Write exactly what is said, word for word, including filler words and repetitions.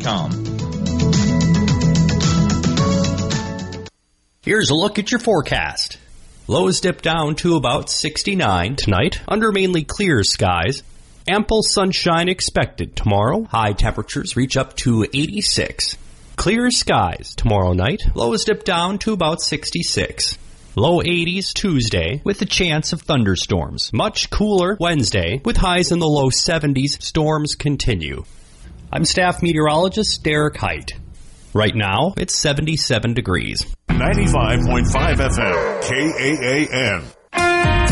com. Here's a look at your forecast. Lows dip down to about sixty-nine tonight under mainly clear skies. Ample sunshine expected tomorrow. High temperatures reach up to eighty-six. Clear skies tomorrow night. Lows dip down to about sixty-six. Low eighties Tuesday with a chance of thunderstorms. Much cooler Wednesday with highs in the low seventies. Storms continue. I'm staff meteorologist Derek Height. Right now, it's seventy-seven degrees. ninety-five point five F M, K A A N.